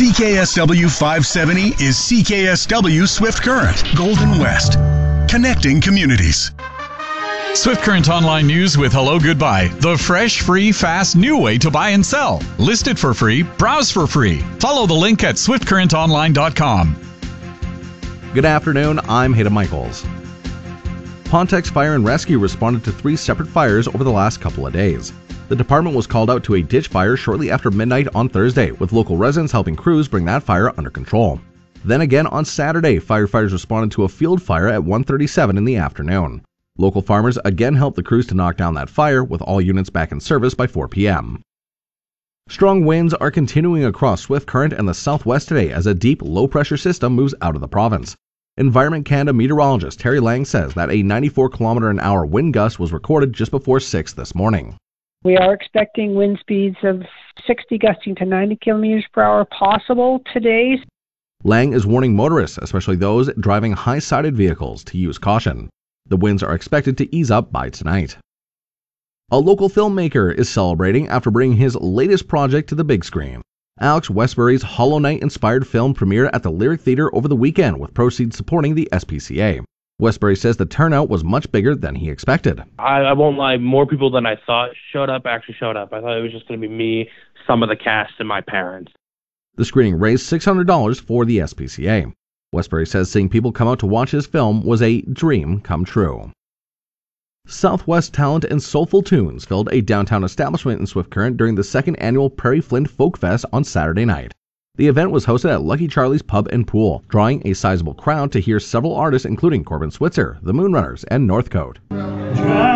CKSW 570 is CKSW Swift Current, Golden West, connecting communities. Swift Current Online News with Hello Goodbye, the fresh, free, fast, new way to buy and sell. List it for free, browse for free. Follow the link at swiftcurrentonline.com. Good afternoon, I'm Hayden Michaels. Pontex Fire and Rescue responded to 3 separate fires over the last couple of days. The department was called out to a ditch fire shortly after midnight on Thursday, with local residents helping crews bring that fire under control. Then again on Saturday, firefighters responded to a field fire at 1:37 in the afternoon. Local farmers again helped the crews to knock down that fire, with all units back in service by 4 p.m. Strong winds are continuing across Swift Current and the southwest today as a deep, low-pressure system moves out of the province. Environment Canada meteorologist Terry Lang says that a 94-kilometer-an-hour wind gust was recorded just before 6 this morning. We are expecting wind speeds of 60 gusting to 90 kilometers per hour possible today. Lang is warning motorists, especially those driving high-sided vehicles, to use caution. The winds are expected to ease up by tonight. A local filmmaker is celebrating after bringing his latest project to the big screen. Alex Westbury's Hollow Knight-inspired film premiered at the Lyric Theatre over the weekend, with proceeds supporting the SPCA. Westbury says the turnout was much bigger than he expected. I won't lie, more people than I thought actually showed up. I thought it was just going to be me, some of the cast, and my parents. The screening raised $600 for the SPCA. Westbury says seeing people come out to watch his film was a dream come true. Southwest talent and soulful tunes filled a downtown establishment in Swift Current during the second annual Prairie Flint Folk Fest on Saturday night. The event was hosted at Lucky Charlie's Pub and Pool, drawing a sizable crowd to hear several artists including Corbin Switzer, the Moonrunners, and Northcote.